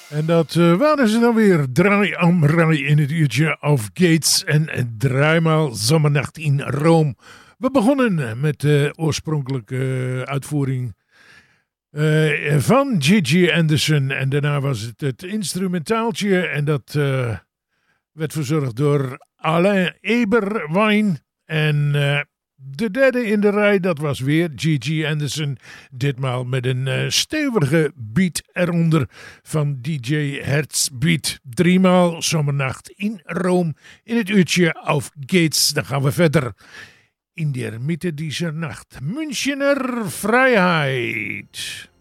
En dat waren ze dan weer. Draai am Rally in het uurtje of Gates en Draaimaal Zomernacht in Rome. We begonnen met de oorspronkelijke uitvoering van Gigi Anderson. En daarna was het instrumentaaltje. En dat werd verzorgd door Alain Eberwein. En de derde in de rij, dat was weer Gigi Anderson. Ditmaal met een stevige beat eronder van DJ Herzbeat. 3 maal Zomernacht in Rome in het uurtje auf Gates. Dan gaan we verder. In der Mitte dieser Nacht. Münchener Freiheit.